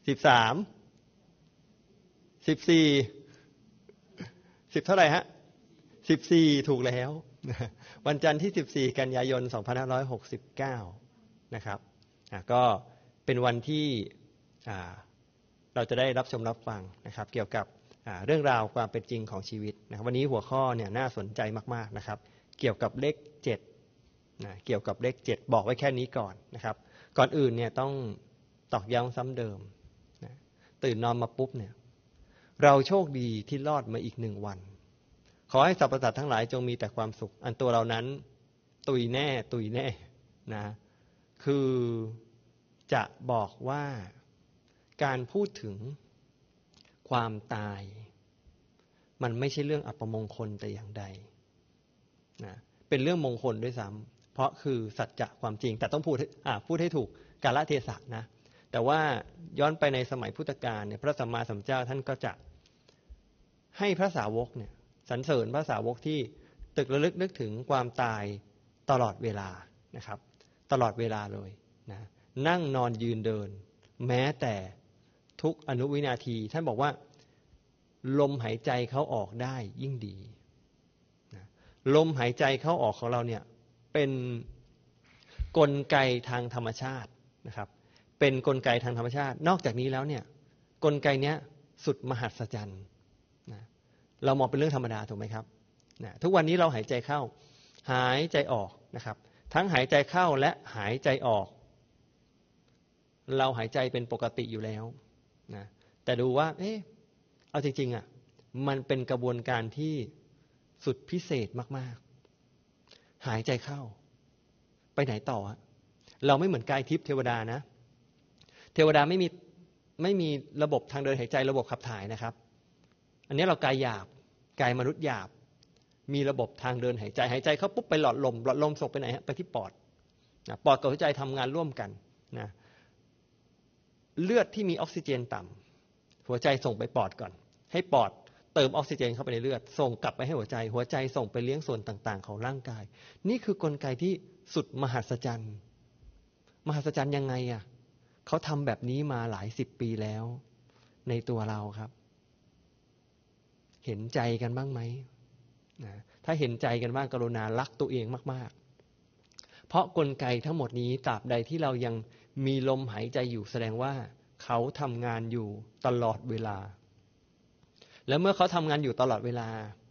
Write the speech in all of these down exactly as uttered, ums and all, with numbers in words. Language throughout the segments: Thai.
สิบสามสิบสี่สิบเท่าไหร่ฮะสิบสี่ถูกแล้ววันจันทร์ที่สิบสี่กันยายนสองพันห้าร้อยหกสิบเก้านะครับก็เป็นวันที่เราจะได้รับชมรับฟังนะครับเกี่ยวกับเรื่องราวความเป็นจริงของชีวิตนะครับวันนี้หัวข้อเนี่ยน่าสนใจมากๆนะครับเกี่ยวกับเลขเจ็ดนะเกี่ยวกับเลขเจ็ดบอกไว้แค่นี้ก่อนนะครับก่อนอื่นเนี่ยต้องตอกย้ำซ้ำเดิมนะตื่นนอนมาปุ๊บเนี่ยเราโชคดีที่รอดมาอีกหนึ่งวันขอให้สรรพสัตว์ทั้งหลายจงมีแต่ความสุขอันตัวเรานั้นตุยแน่ตุยแน่นะคือจะบอกว่าการพูดถึงความตายมันไม่ใช่เรื่องอัปมงคลแต่อย่างใดนะเป็นเรื่องมงคลด้วยซ้ำเพราะคือสัจจะความจริงแต่ต้องพูดอ่าพูดให้ถูกกาลเทศะนะแต่ว่าย้อนไปในสมัยพุทธกาลเนี่ยพระสัมมาสัมพุทธเจ้าท่านก็จะให้พระสาวกเนี่ยสรรเสริญพระสาวกที่ตึกระลึกนึกถึงความตายตลอดเวลานะครับตลอดเวลาเลยนะนั่งนอนยืนเดินแม้แต่ทุกอนุวินาทีท่านบอกว่าลมหายใจเข้าออกได้ยิ่งดีนะลมหายใจเข้าออกของเราเนี่ยเป็นกลไกทางธรรมชาตินะครับเป็นกลไกทางธรรมชาตินอกจากนี้แล้วเนี่ยกลไกเนี้ยสุดมหัศจรรย์นะเรามองเป็นเรื่องธรรมดาถูกไหมครับนะทุกวันนี้เราหายใจเข้าหายใจออกนะครับทั้งหายใจเข้าและหายใจออกเราหายใจเป็นปกติอยู่แล้วนะแต่ดูว่าเอ๊ะเอาจริงๆอ่ะมันเป็นกระบวนการที่สุดพิเศษมากๆหายใจเข้าไปไหนต่อฮะเราไม่เหมือนกายทิพย์เทวดานะเทวดาไม่มีไม่มีระบบทางเดินหายใจระบบขับถ่ายนะครับอันนี้เรากายหยาบกายมนุษย์หยาบมีระบบทางเดินหายใจหายใจเข้าปุ๊บไปหลอดลมหลอดลมส่งไปไหนฮะไปที่ปอดนะปอดกับหัวใจทำงานร่วมกันนะเลือดที่มีออกซิเจนต่ำหัวใจส่งไปปอดก่อนให้ปอดเติมออกซิเจนเข้าไปในเลือดส่งกลับไปให้หัวใจหัวใจส่งไปเลี้ยงส่วนต่างๆของร่างกายนี่คือกลไกที่สุดมหัศจรรย์มหัศจรรย์ยังไงอ่ะเขาทำแบบนี้มาหลายสิบปีแล้วในตัวเราครับเห็นใจกันบ้างไหมนะถ้าเห็นใจกันบ้างกรุณารักตัวเองมากๆเพราะกลไกทั้งหมดนี้ตราบใดที่เรายังมีลมหายใจอยู่แสดงว่าเขาทำงานอยู่ตลอดเวลาแล้วเมื่อเขาทำงานอยู่ตลอดเวลา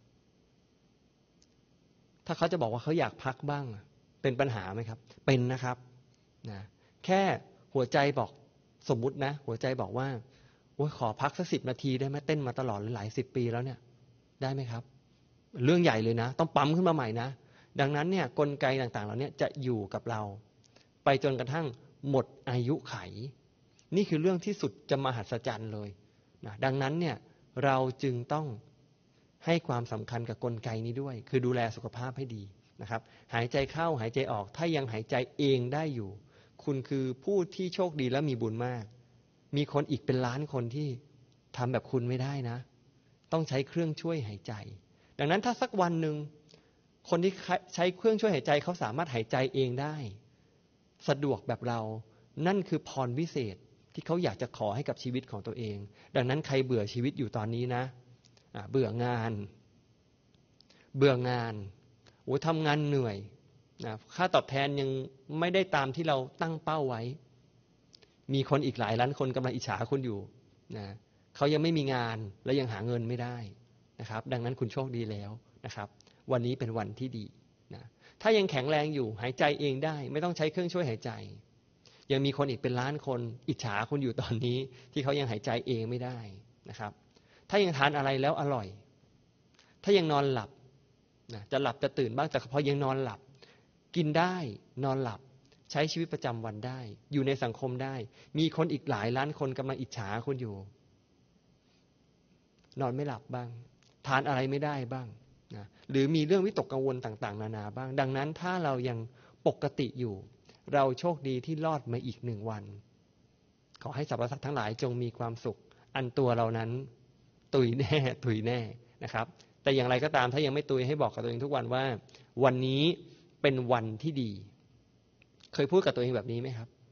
ถ้าเขาจะบอกว่าเขาอยากพักบ้างเป็นปัญหาไหมครับเป็นนะครับนะแค่หัวใจบอกสมมุตินะหัวใจบอกว่าโอ้ยขอพักสักสิบนาทีได้ไหมเต้นมาตลอดหลายสิบปีแล้วเนี่ยได้ไหมครับเรื่องใหญ่เลยนะต้องปั๊มขึ้นมาใหม่นะดังนั้นเนี่ยกลไกต่างๆเหล่านี้จะอยู่กับเราไปจนกระทั่งหมดอายุไขนี่คือเรื่องที่สุดจะมหัศจรรย์เลยนะดังนั้นเนี่ยเราจึงต้องให้ความสำคัญกับกลไกนี้ด้วยคือดูแลสุขภาพให้ดีนะครับหายใจเข้าหายใจออกถ้ายังหายใจเองได้อยู่คุณคือผู้ที่โชคดีและมีบุญมากมีคนอีกเป็นล้านคนที่ทำแบบคุณไม่ได้นะต้องใช้เครื่องช่วยหายใจดังนั้นถ้าสักวันหนึ่งคนที่ใช้เครื่องช่วยหายใจเขาสามารถหายใจเองได้สะดวกแบบเรานั่นคือพรวิเศษที่เขาอยากจะขอให้กับชีวิตของตัวเองดังนั้นใครเบื่อชีวิตอยู่ตอนนี้นะเบื่องานเบื่องานโอ้ทำงานเหนื่อยนะค่าตอบแทนยังไม่ได้ตามที่เราตั้งเป้าไว้มีคนอีกหลายล้านคนกำลังอิจฉาคุณอยู่นะเขายังไม่มีงานและยังหาเงินไม่ได้นะครับดังนั้นคุณโชคดีแล้วนะครับวันนี้เป็นวันที่ดีนะถ้ายังแข็งแรงอยู่หายใจเองได้ไม่ต้องใช้เครื่องช่วยหายใจยังมีคนอีกเป็นล้านคนอิจฉาคุณอยู่ตอนนี้ที่เขายังหายใจเองไม่ได้นะครับถ้ายังทานอะไรแล้วอร่อยถ้ายังนอนหลับนะจะหลับจะตื่นบ้างแต่พอยังนอนหลับกินได้นอนหลับใช้ชีวิตประจำวันได้อยู่ในสังคมได้มีคนอีกหลายล้านคนกำลังอิจฉาคุณอยู่นอนไม่หลับบ้างทานอะไรไม่ได้บ้างนะหรือมีเรื่องวิตกกังวลต่างๆนานาบ้างดังนั้นถ้าเรายังปกติอยู่เราโชคดีที่รอดมาอีกหนึ่งวันขอให้สรรพสัตว์ทั้งหลายจงมีความสุขอันตัวเรานั้นตุยแน่ตุยแน่นะครับแต่อย่างไรก็ตามถ้ายังไม่ตุยให้บอกกับตัวเองทุกวันว่าวันนี้เป็นวันที่ดีเคยพูดกับตัวเองแบบนี้ไหมครับ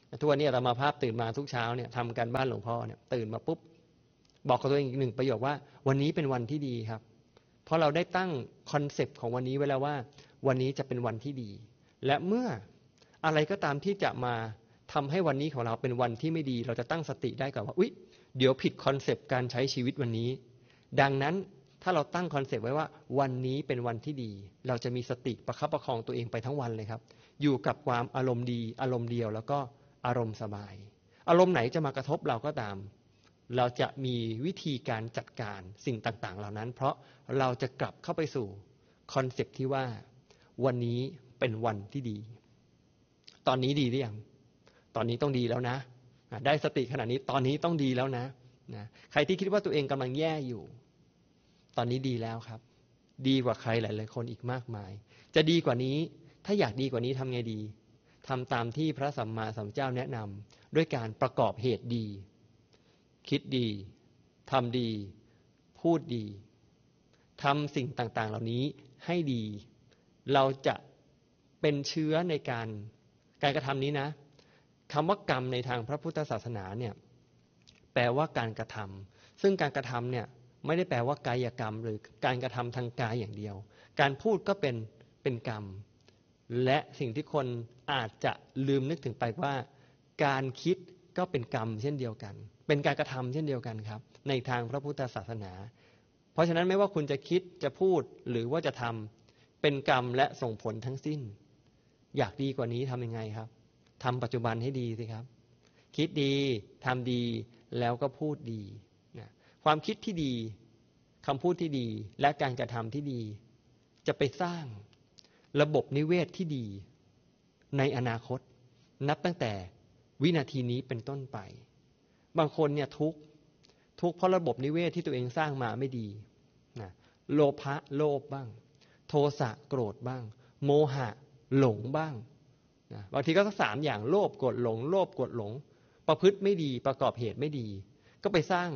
ทุกวันนี้อาตมาภาพตื่นมาทุกเช้าเนี่ยทำการบ้านหลวงพ่อเนี่ยตื่นมาปุ๊บบอกกับตัวเองอีกหนึ่งประโยคว่าวันนี้เป็นวันที่ดีครับเพราะเราได้ตั้งคอนเซปต์ของวันนี้ไว้แล้วว่าวันนี้จะเป็นวันที่ดีและเมื่ออะไรก็ตามที่จะมาทำให้วันนี้ของเราเป็นวันที่ไม่ดีเราจะตั้งสติได้ก่อนว่าอุ๊ยเดี๋ยวผิดคอนเซปต์การใช้ชีวิตวันนี้ดังนั้นถ้าเราตั้งคอนเซปต์ไว้ว่าวันนี้เป็นวันที่ดีเราจะมีสติประคับประคองตัวเองไปทั้งวันเลยครับอยู่กับความอารมณ์ดีอารมณ์เดียวแล้วก็อารมณ์สบายอารมณ์ไหนจะมากระทบเราก็ตามเราจะมีวิธีการจัดการสิ่งต่างๆเหล่านั้นเพราะเราจะกลับเข้าไปสู่คอนเซปต์ที่ว่าวันนี้เป็นวันที่ดีตอนนี้ดีหรือยังตอนนี้ต้องดีแล้วนะได้สติขนาดนี้ตอนนี้ต้องดีแล้วนะนะใครที่คิดว่าตัวเองกำลังแย่อยู่ตอนนี้ดีแล้วครับดีกว่าใครหลายๆคนอีกมากมายจะดีกว่านี้ถ้าอยากดีกว่านี้ทำไงดีทำตามที่พระสัมมาสัมพุทธเจ้าแนะนำด้วยการประกอบเหตุดีคิดดีทำดีพูดดีทำสิ่งต่างๆเหล่านี้ให้ดีเราจะเป็นเชื้อในการการกระทำนี้นะคำว่ากรรมในทางพระพุทธศาสนาเนี่ยแปลว่าการกระทำซึ่งการกระทำเนี่ยไม่ได้แปลว่ากายกรรมหรือการกระทำทางกายอย่างเดียวการพูดก็เป็นเป็นกรรมและสิ่งที่คนอาจจะลืมนึกถึงไปว่าการคิดก็เป็นกรรมเช่นเดียวกันเป็นการกระทำเช่นเดียวกันครับในทางพระพุทธศาสนาเพราะฉะนั้นไม่ว่าคุณจะคิดจะพูดหรือว่าจะทำเป็นกรรมและส่งผลทั้งสิ้นอยากดีกว่านี้ทำยังไงครับทำปัจจุบันให้ดีสิครับคิดดีทำดีแล้วก็พูดดีนะความคิดที่ดีคำพูดที่ดีและการกระทำที่ดีจะไปสร้างระบบนิเวศที่ดีในอนาคตนับตั้งแต่วินาทีนี้เป็นต้นไปบางคนเนี่ยทุกข์ทุกข์เพราะระบบนิเวศที่ตัวเองสร้างมาไม่ดีนะโลภะโลภบ้างโทสะโกรธบ้างโมหะหลงบ้างนะบางทีก็สักสามอย่างโลภโกรธหลงโลภโกรธหลงประพฤติไม่ดีประกอบเหตุไม่ดีก็ไปสร้าง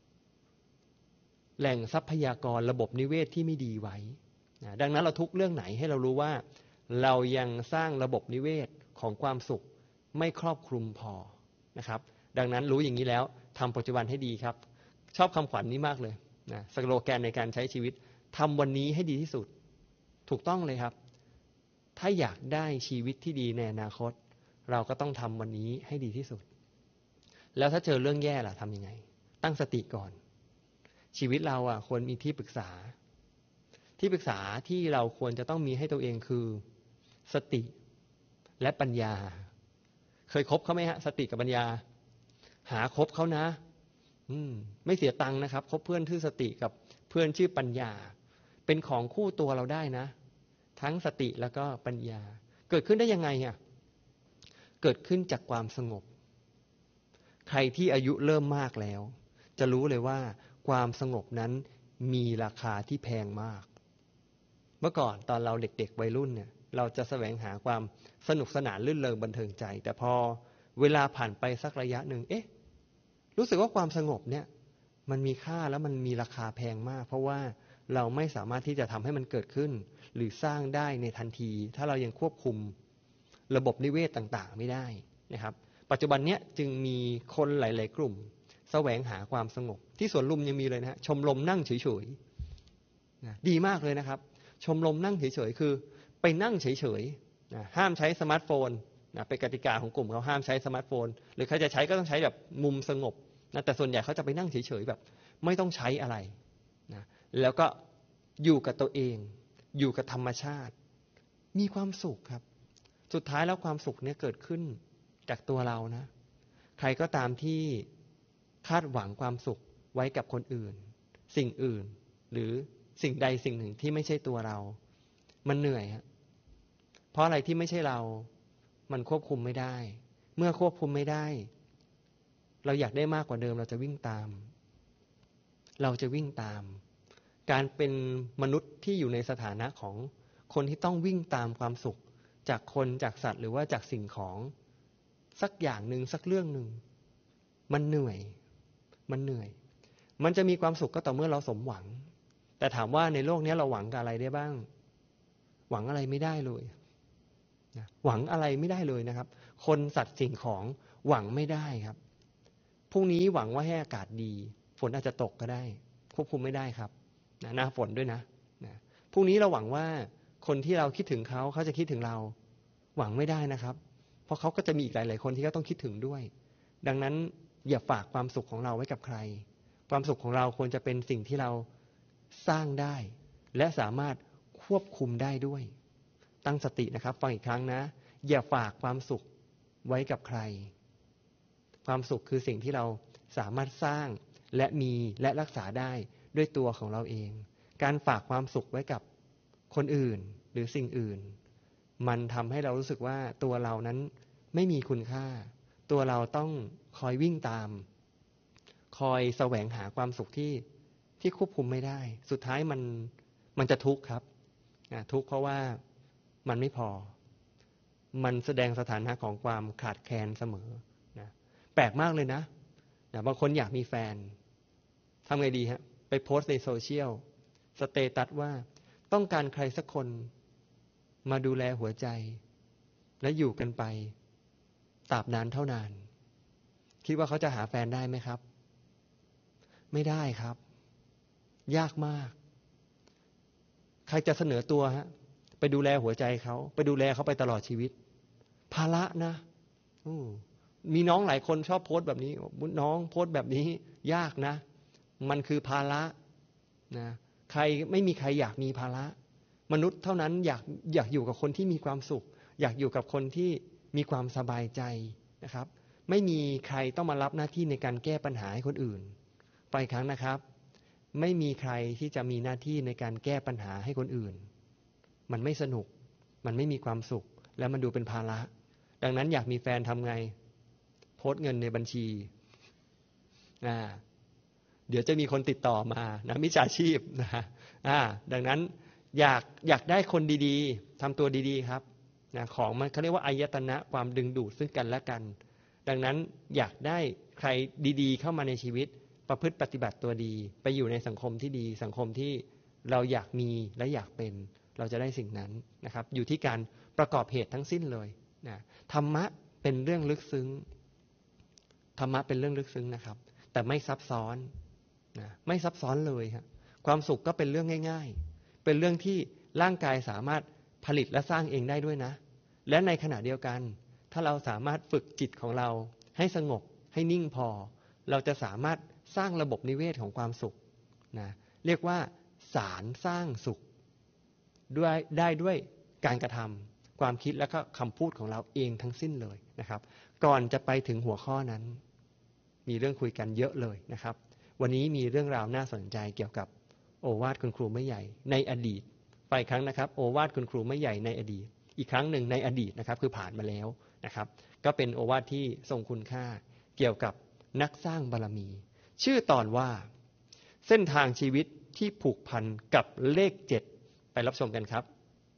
แหล่งทรัพยากรระบบนิเวศที่ไม่ดีไว้นะดังนั้นเราทุกเรื่องไหนให้เรารู้ว่าเรายังสร้างระบบนิเวศของความสุขไม่ครอบคลุมพอนะครับดังนั้นรู้อย่างนี้แล้วทำปัจจุบันให้ดีครับชอบคำขวัญ นี้มากเลยนะสโลแกนในการใช้ชีวิตทำวันนี้ให้ดีที่สุดถูกต้องเลยครับถ้าอยากได้ชีวิตที่ดีในอนาคตเราก็ต้องทำวันนี้ให้ดีที่สุดแล้วถ้าเจอเรื่องแย่ล่ะทำยังไงตั้งสติก่อนชีวิตเราอ่ะควรมีที่ปรึกษาที่ปรึกษาที่เราควรจะต้องมีให้ตัวเองคือสติและปัญญาเคยคบเขาไหมฮะสติกับปัญญาหาคบเขานะอืมไม่เสียตังค์นะครับคบเพื่อนชื่อสติกับเพื่อนชื่อปัญญาเป็นของคู่ตัวเราได้นะทั้งสติแล้วก็ปัญญาเกิดขึ้นได้ยังไงอ่ะเกิดขึ้นจากความสงบใครที่อายุเริ่มมากแล้วจะรู้เลยว่าความสงบนั้นมีราคาที่แพงมากเมื่อก่อนตอนเราเด็กๆวัยรุ่นเนี่ยเราจะแสวงหาความสนุกสนานลื่นเริงบันเทิงใจแต่พอเวลาผ่านไปสักระยะหนึ่งเอ๊ะรู้สึกว่าความสงบเนี่ยมันมีค่าแล้วมันมีราคาแพงมากเพราะว่าเราไม่สามารถที่จะทำให้มันเกิดขึ้นหรือสร้างได้ในทันทีถ้าเรายังควบคุมระบบนิเวศต่างๆไม่ได้นะครับปัจจุบันเนี้ยจึงมีคนหลายๆกลุ่มแสวงหาความสงบที่สวนลุมยังมีเลยนะชมรมนั่งเฉยๆนะดีมากเลยนะครับชมรมนั่งเฉยๆคือไปนั่งเฉยๆนะห้ามใช้สมาร์ทโฟนนะเป็นกติกาของกลุ่มเขาห้ามใช้สมาร์ทโฟนหรือใครจะใช้ก็ต้องใช้แบบมุมสงบนะแต่ส่วนใหญ่เขาจะไปนั่งเฉยๆแบบไม่ต้องใช้อะไรนะแล้วก็อยู่กับตัวเองอยู่กับธรรมชาติมีความสุขครับสุดท้ายแล้วความสุขเนี่ยเกิดขึ้นจากตัวเรานะใครก็ตามที่คาดหวังความสุขไว้กับคนอื่นสิ่งอื่นหรือสิ่งใดสิ่งหนึ่งที่ไม่ใช่ตัวเรามันเหนื่อยฮะเพราะอะไรที่ไม่ใช่เรามันควบคุมไม่ได้เมื่อควบคุมไม่ได้เราอยากได้มากกว่าเดิมเราจะวิ่งตามเราจะวิ่งตามการเป็นมนุษย์ที่อยู่ในสถานะของคนที่ต้องวิ่งตามความสุขจากคนจากสัตว์หรือว่าจากสิ่งของสักอย่างหนึ่งสักเรื่องหนึ่งมันเหนื่อยมันเหนื่อยมันจะมีความสุขก็ต่อเมื่อเราสมหวังแต่ถามว่าในโลกนี้เราหวังกับอะไรได้บ้างหวังอะไรไม่ได้เลยนะหวังอะไรไม่ได้เลยนะครับคนสัตว์สิ่งของหวังไม่ได้ครับพรุ่งนี้หวังว่าให้อากาศดีฝนอาจจะตกก็ได้ควบคุมไม่ได้ครับนะหน้าฝนด้วยนะนะพรุ่งนี้เราหวังว่าคนที่เราคิดถึงเขาเขาจะคิดถึงเราหวังไม่ได้นะครับเพราะเขาก็จะมีอีกหลายๆคนที่เขาต้องคิดถึงด้วยดังนั้นอย่าฝากความสุขของเราไว้กับใครความสุขของเราควรจะเป็นสิ่งที่เราสร้างได้และสามารถควบคุมได้ด้วยตั้งสตินะครับฟังอีกครั้งนะอย่าฝากความสุขไว้กับใครความสุขคือสิ่งที่เราสามารถสร้างและมีและรักษาได้ด้วยตัวของเราเองการฝากความสุขไว้กับคนอื่นหรือสิ่งอื่นมันทำให้เรารู้สึกว่าตัวเรานั้นไม่มีคุณค่าตัวเราต้องคอยวิ่งตามคอยแสวงหาความสุขที่ที่ควบคุมไม่ได้สุดท้ายมันมันจะทุกข์ครับทุกข์เพราะว่ามันไม่พอมันแสดงสถานะของความขาดแคลนเสมอนะแปลกมากเลยนะนะบางคนอยากมีแฟนทำไงดีฮะไปโพสต์ในโซเชียลสเตตัสว่าต้องการใครสักคนมาดูแลหัวใจและอยู่กันไปตราบนานเท่านานคิดว่าเขาจะหาแฟนได้ไหมครับไม่ได้ครับยากมากใครจะเสนอตัวฮะไปดูแลหัวใจเขาไปดูแลเขาไปตลอดชีวิตภาระนะมีน้องหลายคนชอบโพสต์แบบนี้น้องโพสต์แบบนี้ยากนะมันคือภาระนะใครไม่มีใครอยากมีภาระมนุษย์เท่านั้นอยากอยากอยู่กับคนที่มีความสุขอยากอยู่กับคนที่มีความสบายใจนะครับไม่มีใครต้องมารับหน้าที่ในการแก้ปัญหาให้คนอื่นไปครั้งนะครับไม่มีใครที่จะมีหน้าที่ในการแก้ปัญหาให้คนอื่นมันไม่สนุกมันไม่มีความสุขแล้วมันดูเป็นภาระดังนั้นอยากมีแฟนทำไงโพสต์เงินในบัญชีอ่าเดี๋ยวจะมีคนติดต่อมานะมิจฉาชีพนะอ่าดังนั้นอยากอยากได้คนดีๆทำตัวดีๆครับนะของมันเขาเรียกว่าอายตนะความดึงดูดซึ่งกันและกันดังนั้นอยากได้ใครดีๆเข้ามาในชีวิตประพฤติปฏิบัติตัวดีไปอยู่ในสังคมที่ดีสังคมที่เราอยากมีและอยากเป็นเราจะได้สิ่งนั้นนะครับอยู่ที่การประกอบเหตุทั้งสิ้นเลยนะธรรมะเป็นเรื่องลึกซึ้งธรรมะเป็นเรื่องลึกซึ้งนะครับแต่ไม่ซับซ้อนนะไม่ซับซ้อนเลยครับความสุขก็เป็นเรื่องง่ายๆเป็นเรื่องที่ร่างกายสามารถผลิตและสร้างเองได้ด้วยนะและในขณะเดียวกันถ้าเราสามารถฝึกจิตของเราให้สงบให้นิ่งพอเราจะสามารถสร้างระบบนิเวศของความสุขนะเรียกว่าสารสร้างสุขด้วยได้ด้วยการกระทำความคิดและก็คำพูดของเราเองทั้งสิ้นเลยนะครับก่อนจะไปถึงหัวข้อนั้นมีเรื่องคุยกันเยอะเลยนะครับวันนี้มีเรื่องราวน่าสนใจเกี่ยวกับโอวาทคุณครูไม่ใหญ่ในอดีตไปครั้งนะครับโอวาทคุณครูไม่ใหญ่ในอดีตอีกครั้งหนึ่งในอดีตนะครับคือผ่านมาแล้วนะครับก็เป็นโอวาทที่ทรงคุณค่าเกี่ยวกับนักสร้างบารมีชื่อตอนว่าเส้นทางชีวิตที่ผูกพันกับเลขเจ็ดไปรับชมกันครับ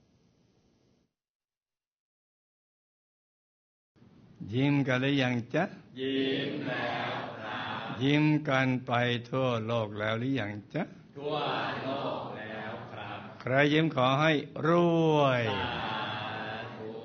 ยิ้มกันหรือยังจ๊ะยิ้มแล้วครับยิ้มกันไปทั่วโลกแล้วหรือยังจ๊ะทั่วโลกแล้วครับใครยิ้มขอให้รวย